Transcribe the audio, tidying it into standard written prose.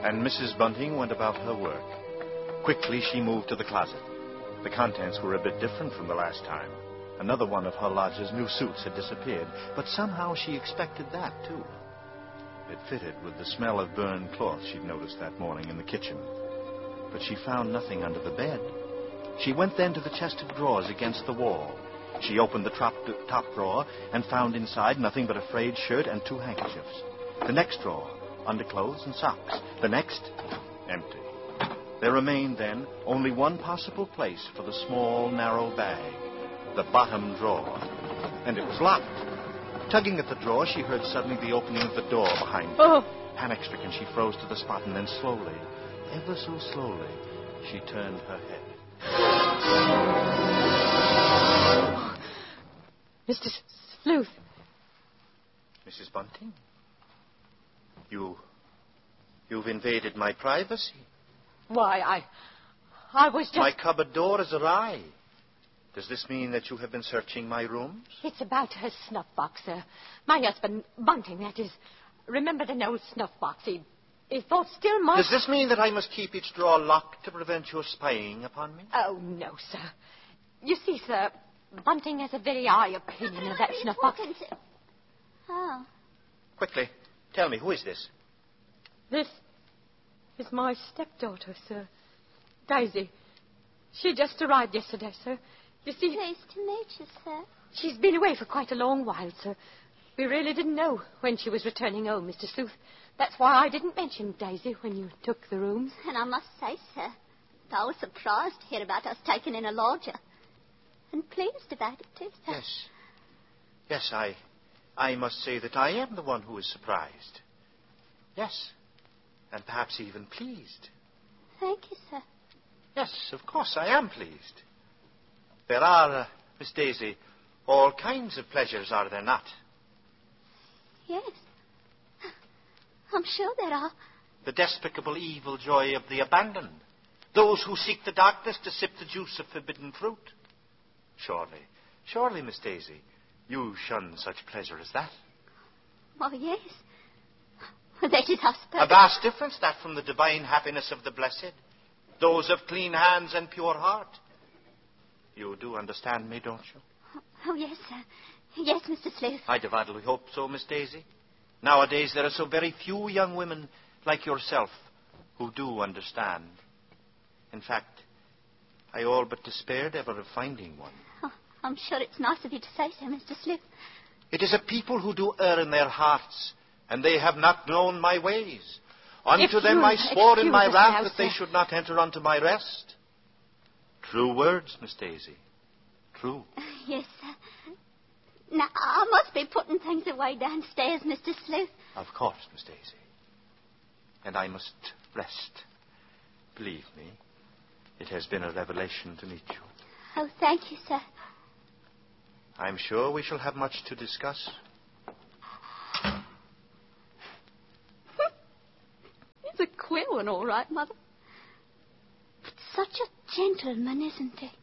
and Mrs. Bunting went about her work. Quickly, she moved to the closet. The contents were a bit different from the last time. Another one of her lodger's new suits had disappeared, but somehow she expected that, too. It fitted with the smell of burned cloth she'd noticed that morning in the kitchen. But she found nothing under the bed. She went then to the chest of drawers against the wall. She opened the top drawer and found inside nothing but a frayed shirt and 2 handkerchiefs. The next drawer, underclothes and socks. The next, empty. There remained, then, only one possible place for the small, narrow bag, the bottom drawer. And it was locked. Tugging at the drawer, she heard suddenly the opening of the door behind her. Oh! Panic-stricken, she froze to the spot, and then slowly, ever so slowly, she turned her head. Mr. Sleuth. Mrs. Bunting? You've invaded my privacy. Why, I was just... My cupboard door is awry. Does this mean that you have been searching my rooms? It's about her snuff box, sir. My husband, Bunting, that is. Remember the old snuff box? He thought still might... Does this mean that I must keep each drawer locked to prevent your spying upon me? Oh, no, sir. You see, sir, Bunting has a very high opinion of that snuff box. Oh. Quickly, tell me, who is this? This is my stepdaughter, sir. Daisy. She just arrived yesterday, sir. You see... Pleased to meet you, sir. She's been away for quite a long while, sir. We really didn't know when she was returning home, Mr. Sleuth. That's why I didn't mention Daisy when you took the rooms. And I must say, sir, I was surprised to hear about us taking in a lodger. And pleased about it, too, sir. Yes. Yes, I must say that I am the one who is surprised. Yes. And perhaps even pleased. Thank you, sir. Yes, of course, I am pleased. There are, Miss Daisy, all kinds of pleasures, are there not? Yes. I'm sure there are. The despicable evil joy of the abandoned. Those who seek the darkness to sip the juice of forbidden fruit. Surely, Miss Daisy, you shun such pleasure as that. Oh, yes. That is, I suppose... A vast difference, that, from the divine happiness of the blessed. Those of clean hands and pure heart. You do understand me, don't you? Oh, yes, sir. Yes, Mr. Sleuth. I devoutly hope so, Miss Daisy. Nowadays, there are so very few young women like yourself who do understand. In fact, I all but despaired ever of finding one. Oh, I'm sure it's nice of you to say so, Mr. Sleuth. It is a people who do err in their hearts, and they have not known my ways. Unto them I swore in my wrath that they should not enter unto my rest. True words, Miss Daisy. True. Yes, sir. Now, I must be putting things away downstairs, Mr. Sleuth. Of course, Miss Daisy. And I must rest. Believe me, it has been a revelation to meet you. Oh, thank you, sir. I'm sure we shall have much to discuss. He's a queer one, all right, Mother. But such a gentleman, isn't he?